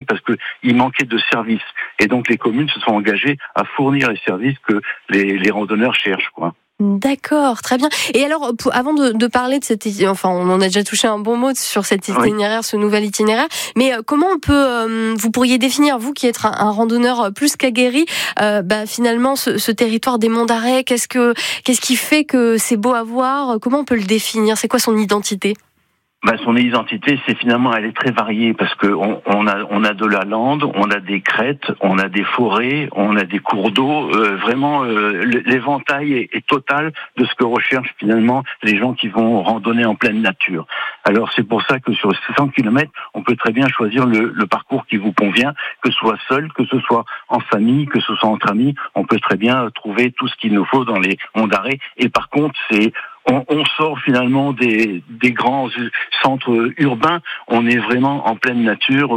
parce que il manquait de services. Et donc les communes se sont engagées à fournir les services que les randonneurs cherchent, quoi. D'accord, très bien. Et alors, avant de parler de cet enfin, on en a déjà touché un bon mot sur cet itinéraire, ce nouvel itinéraire. Mais comment on peut, vous pourriez définir, vous qui êtes un randonneur plus qu'aguerri, finalement, ce territoire des Monts d'Arrée, qu'est-ce qui fait que c'est beau à voir? Comment on peut le définir? C'est quoi son identité? Son identité, c'est finalement, elle est très variée parce que on a de la lande, on a des crêtes, on a des forêts, on a des cours d'eau. Vraiment, l'éventail est total de ce que recherchent finalement les gens qui vont randonner en pleine nature. Alors c'est pour ça que sur 600 km, on peut très bien choisir le parcours qui vous convient, que ce soit seul, que ce soit en famille, que ce soit entre amis. On peut très bien trouver tout ce qu'il nous faut dans les Monts d'Arrée. Et par contre, on sort finalement des grands centres urbains, on est vraiment en pleine nature,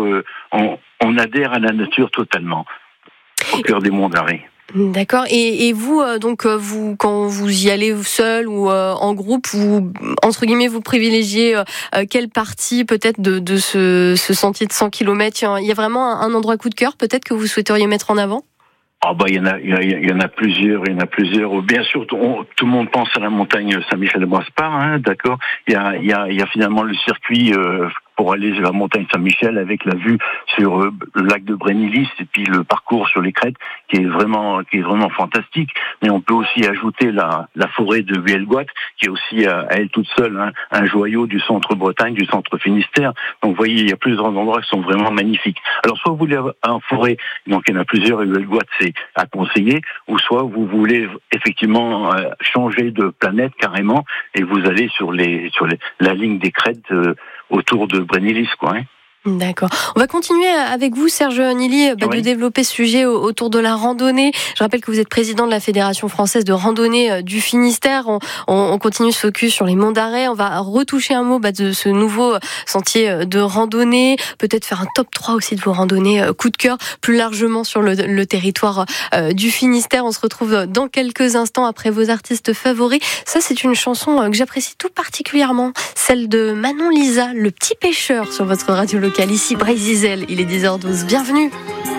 on adhère à la nature totalement, au cœur des Monts d'Arrée. D'accord. Et vous, vous, quand vous y allez seul ou en groupe, vous, entre guillemets, vous privilégiez quelle partie peut-être de ce sentier de 100 km? Il y a vraiment un endroit coup de cœur peut-être que vous souhaiteriez mettre en avant? Il y en a plusieurs. Bien sûr, tout le monde pense à la montagne Saint-Michel-de-Brossepart, hein, d'accord. Il y a finalement le circuit pour aller sur la montagne Saint-Michel avec la vue sur le lac de Brénilis et puis le parcours sur les crêtes qui est vraiment fantastique. Mais on peut aussi ajouter la forêt de Huelgoat qui est aussi à elle toute seule, hein, un joyau du centre Bretagne, du centre Finistère. Donc vous voyez, il y a plusieurs endroits qui sont vraiment magnifiques. Alors soit vous voulez en forêt, donc il y en a plusieurs et Huelgoat c'est à conseiller, ou soit vous voulez effectivement changer de planète carrément et vous allez sur la ligne des crêtes autour de Brénilis, quoi. Hein. D'accord. On va continuer avec vous, Serge Nilly, de développer ce sujet autour de la randonnée. Je rappelle que vous êtes président de la Fédération française de randonnée du Finistère. On continue ce focus sur les Monts d'Arrée. On va retoucher un mot de ce nouveau sentier de randonnée. Peut-être faire un top 3 aussi de vos randonnées coup de cœur, plus largement sur le territoire du Finistère. On se retrouve dans quelques instants après vos artistes favoris. Ça, c'est une chanson que j'apprécie tout particulièrement. Celle de Manon Lisa, Le Petit Pêcheur, sur votre radio locale. Ici, Brésil, il est 10h12. Bienvenue.